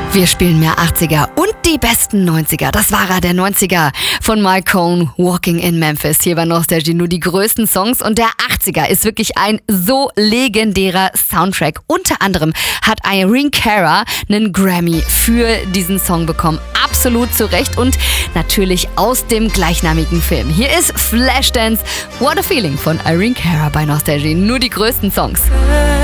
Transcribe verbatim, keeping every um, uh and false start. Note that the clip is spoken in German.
Wir spielen mehr achtziger und die besten neunziger. Das war er, der neunziger von Mike Cohn, Walking in Memphis. Hier bei Nostalgie nur die größten Songs und der achtziger ist wirklich ein so legendärer Soundtrack. Unter anderem hat Irene Cara einen Grammy für diesen Song bekommen. Absolut zu Recht und natürlich aus dem gleichnamigen Film. Hier ist Flashdance, What a Feeling von Irene Cara bei Nostalgie. Nur die größten Songs.